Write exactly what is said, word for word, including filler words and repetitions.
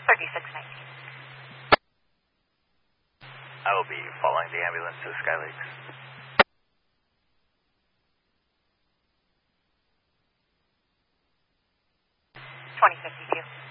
thirty-six nineteen. I will be following the ambulance to Sky Lakes. twenty fifty-two.